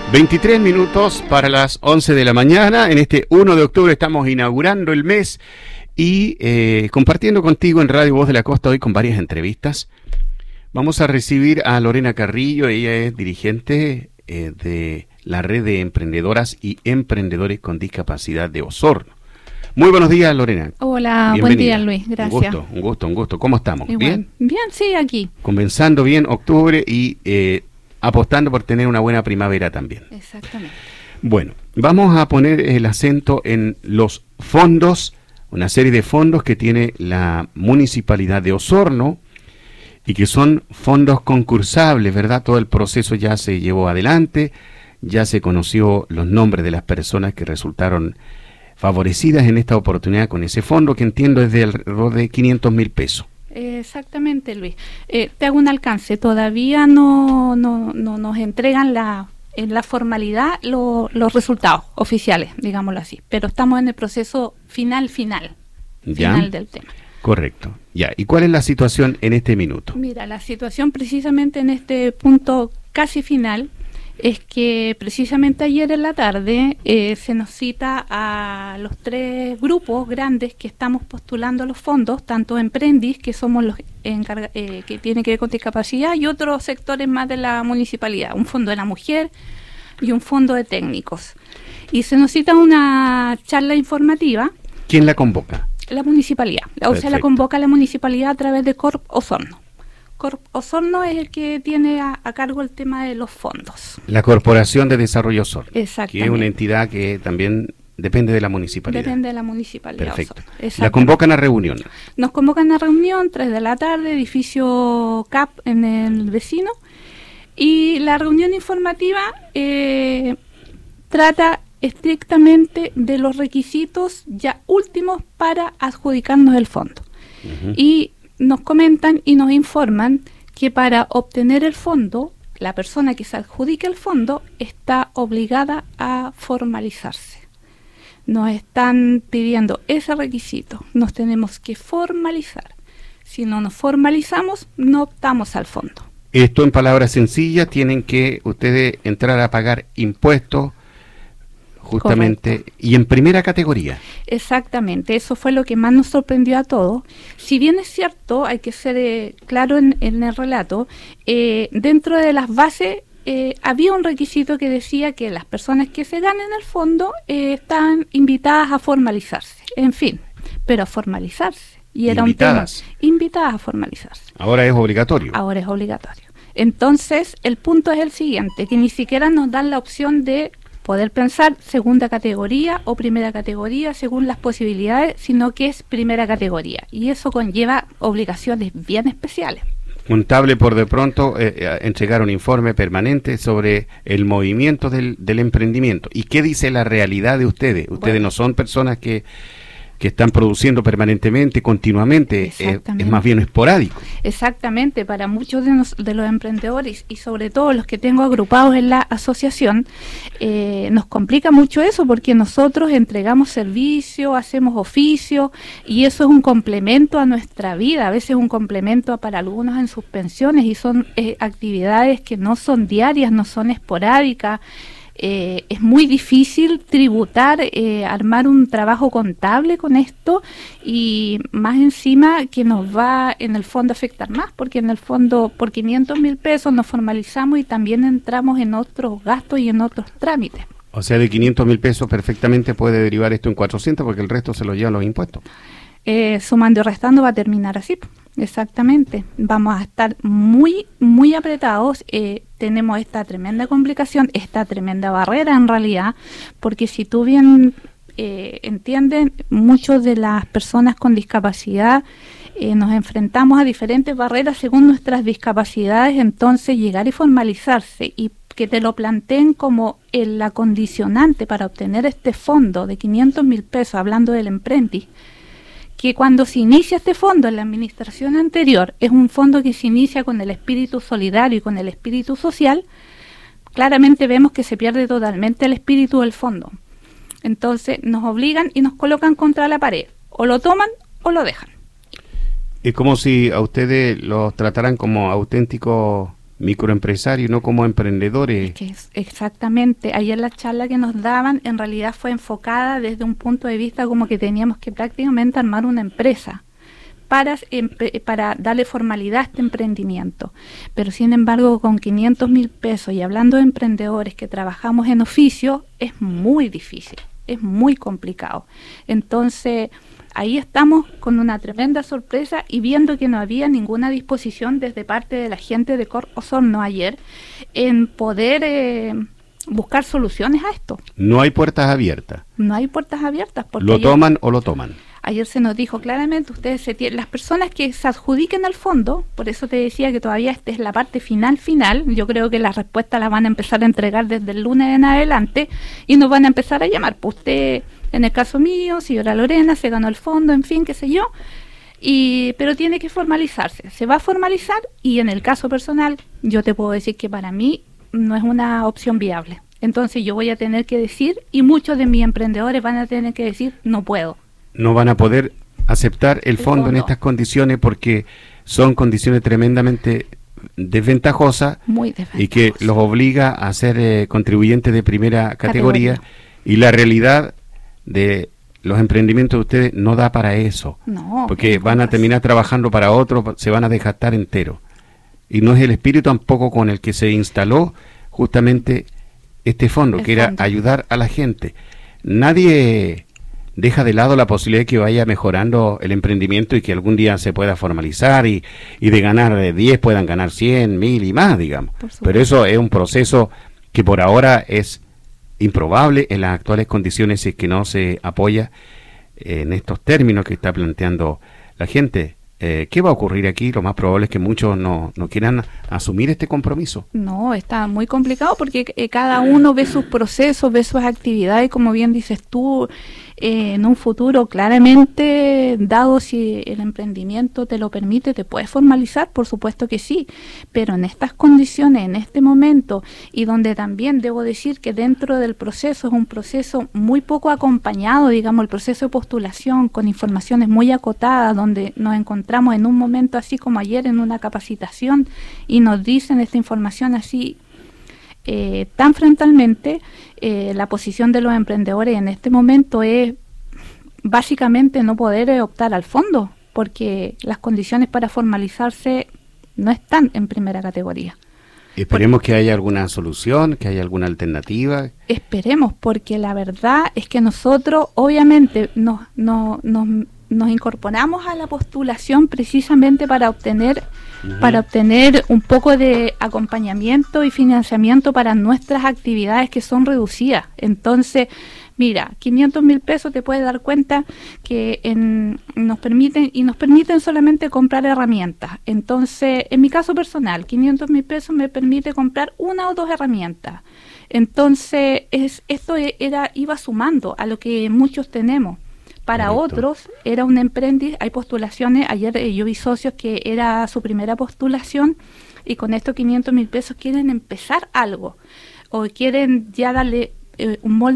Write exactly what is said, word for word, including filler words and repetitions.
veintitrés minutos para las once de la mañana. En este uno de octubre estamos inaugurando el mes y eh, compartiendo contigo en Radio Voz de la Costa hoy con varias entrevistas. Vamos a recibir a Lorena Carrillo. Ella es dirigente eh, de la Red de Emprendedoras y Emprendedores con Discapacidad de Osorno. Muy buenos días, Lorena. Hola, bienvenida. Buen día, Luis. Gracias. Un gusto, un gusto, un gusto. ¿Cómo estamos? Igual. ¿Bien? Bien, sí, aquí. Comenzando bien octubre y eh, apostando por tener una buena primavera también. Exactamente. Bueno, vamos a poner el acento en los fondos, una serie de fondos que tiene la Municipalidad de Osorno y que son fondos concursables, ¿verdad? Todo el proceso ya se llevó adelante, ya se conoció los nombres de las personas que resultaron favorecidas en esta oportunidad con ese fondo, que entiendo es de alrededor de quinientos mil pesos. Exactamente, Luis. Eh, te hago un alcance. Todavía no, no, no nos entregan la, en la formalidad lo, los resultados oficiales, digámoslo así. Pero estamos en el proceso final, final, ¿Ya? final del tema. Correcto. Ya. ¿Y cuál es la situación en este minuto? Mira, la situación precisamente en este punto casi final es que precisamente ayer en la tarde eh, se nos cita a los tres grupos grandes que estamos postulando a los fondos, tanto Emprendis, que somos los encarga, eh, que tiene que ver con discapacidad, y otros sectores más de la municipalidad, un fondo de la mujer y un fondo de técnicos. Y se nos cita una charla informativa. ¿Quién la convoca? La municipalidad, o Perfecto. sea, la convoca la municipalidad a través de Corp Osorno. Corp Osorno es el que tiene a, a cargo el tema de los fondos. La Corporación de Desarrollo Osorno. Exactamente. Que es una entidad que también depende de la municipalidad. Depende de la municipalidad. Perfecto. La convocan a reunión. Nos convocan a reunión, tres de la tarde, edificio C A P en el vecino. Y la reunión informativa eh, trata estrictamente de los requisitos ya últimos para adjudicarnos el fondo. Uh-huh. Y nos comentan y nos informan que para obtener el fondo, la persona que se adjudica el fondo está obligada a formalizarse. Nos están pidiendo ese requisito, nos tenemos que formalizar. Si no nos formalizamos, no optamos al fondo. Esto en palabras sencillas, tienen que ustedes entrar a pagar impuestos, justamente, Correcto. Y en primera categoría. Exactamente, eso fue lo que más nos sorprendió a todos. Si bien es cierto, hay que ser eh, claro en, en el relato, eh, dentro de las bases eh, había un requisito que decía que las personas que se ganen el fondo eh, están invitadas a formalizarse, en fin, pero a formalizarse. Y era invitadas. un tema, invitadas a formalizarse. Ahora es obligatorio. Ahora es obligatorio. Entonces, el punto es el siguiente, que ni siquiera nos dan la opción de poder pensar segunda categoría o primera categoría según las posibilidades, sino que es primera categoría. Y eso conlleva obligaciones bien especiales. Contable por de pronto eh, entregar un informe permanente sobre el movimiento del, del emprendimiento. ¿Y qué dice la realidad de ustedes? Ustedes bueno. no son personas que... que están produciendo permanentemente, continuamente, eh, es más bien esporádico. Exactamente, para muchos de, nos, de los emprendedores y sobre todo los que tengo agrupados en la asociación, eh, nos complica mucho eso porque nosotros entregamos servicio, hacemos oficio y eso es un complemento a nuestra vida, a veces un complemento para algunos en sus pensiones y son eh, actividades que no son diarias, no son esporádicas. Eh, es muy difícil tributar, eh, armar un trabajo contable con esto y más encima que nos va en el fondo a afectar más porque en el fondo por quinientos mil pesos nos formalizamos y también entramos en otros gastos y en otros trámites. O sea, de quinientos mil pesos perfectamente puede derivar esto en cuatrocientos porque el resto se lo llevan los impuestos. Eh, sumando y restando va a terminar así, exactamente. Vamos a estar muy, muy apretados. Eh, tenemos esta tremenda complicación, esta tremenda barrera en realidad, porque si tú bien eh, entiendes, muchas de las personas con discapacidad eh, nos enfrentamos a diferentes barreras según nuestras discapacidades, entonces llegar y formalizarse y que te lo planteen como el acondicionante para obtener este fondo de quinientos mil pesos, hablando del Emprendis, que cuando se inicia este fondo en la administración anterior, es un fondo que se inicia con el espíritu solidario y con el espíritu social, claramente vemos que se pierde totalmente el espíritu del fondo. Entonces nos obligan y nos colocan contra la pared, o lo toman o lo dejan. Es como si a ustedes los trataran como auténticos microempresarios, no como emprendedores. Es que es exactamente, ayer la charla que nos daban en realidad fue enfocada desde un punto de vista como que teníamos que prácticamente armar una empresa para, para darle formalidad a este emprendimiento. Pero sin embargo, con quinientos mil pesos y hablando de emprendedores que trabajamos en oficio, es muy difícil, es muy complicado. Entonces, ahí estamos con una tremenda sorpresa y viendo que no había ninguna disposición desde parte de la gente de Cor Osorno ayer en poder eh, buscar soluciones a esto. No hay puertas abiertas. No hay puertas abiertas. Porque ¿Lo ayer, toman o lo toman? Ayer se nos dijo claramente, ustedes se tienen, las personas que se adjudiquen al fondo, por eso te decía que todavía esta es la parte final final, yo creo que las respuestas las van a empezar a entregar desde el lunes en adelante y nos van a empezar a llamar. Pues usted... En el caso mío, señora Lorena, se ganó el fondo, en fin, qué sé yo, y, pero tiene que formalizarse. Se va a formalizar y en el caso personal, yo te puedo decir que para mí no es una opción viable. Entonces yo voy a tener que decir, y muchos de mis emprendedores van a tener que decir, no puedo. No van a poder aceptar el, el fondo, fondo en estas condiciones porque son condiciones tremendamente desventajosas, Muy desventajosas. Y que los obliga a ser eh, contribuyentes de primera categoría, categoría. Y la realidad de los emprendimientos de ustedes no da para eso, no, porque van a terminar trabajando para otros, se van a desgastar entero, y no es el espíritu tampoco con el que se instaló justamente este fondo, el que fondo. Era ayudar a la gente. Nadie deja de lado la posibilidad de que vaya mejorando el emprendimiento y que algún día se pueda formalizar y, y de ganar diez puedan ganar cien, mil y más, digamos, pero eso es un proceso que por ahora es improbable en las actuales condiciones si es que no se apoya en estos términos que está planteando la gente. Eh, ¿Qué va a ocurrir aquí? Lo más probable es que muchos no, no quieran asumir este compromiso. No, está muy complicado porque eh, cada uno ve sus procesos, ve sus actividades, como bien dices tú, eh, en un futuro claramente, dado si el emprendimiento te lo permite, te puedes formalizar, por supuesto que sí, pero en estas condiciones, en este momento, y donde también debo decir que dentro del proceso es un proceso muy poco acompañado, digamos, el proceso de postulación con informaciones muy acotadas, donde nos encontramos en un momento así como ayer en una capacitación y nos dicen esta información así eh, tan frontalmente, eh, la posición de los emprendedores en este momento es básicamente no poder eh, optar al fondo, porque las condiciones para formalizarse no están en primera categoría. Esperemos que haya alguna solución, que haya alguna alternativa. Esperemos, porque la verdad es que nosotros obviamente nos, nos, nos, nos incorporamos a la postulación precisamente para obtener uh-huh. para obtener un poco de acompañamiento y financiamiento para nuestras actividades que son reducidas. Entonces, mira, quinientos mil pesos te puedes dar cuenta que en, nos permiten y nos permiten solamente comprar herramientas. Entonces, en mi caso personal, quinientos mil pesos me permite comprar una o dos herramientas. Entonces, es, esto era iba sumando a lo que muchos tenemos. Para Correcto. Otros era un emprendiz, hay postulaciones, ayer eh, yo vi socios que era su primera postulación y con estos quinientos mil pesos quieren empezar algo o quieren ya darle eh, un molde